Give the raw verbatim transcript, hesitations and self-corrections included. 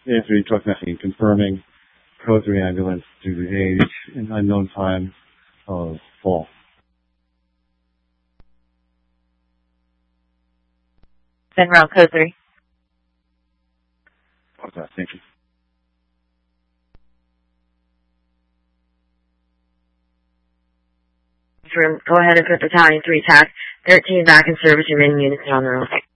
A three truck nine confirming code three ambulance due to age and unknown time of fall. Send round code three. Okay, thank you. Go ahead and put battalion three tac thirteen back in service, remaining units on the road.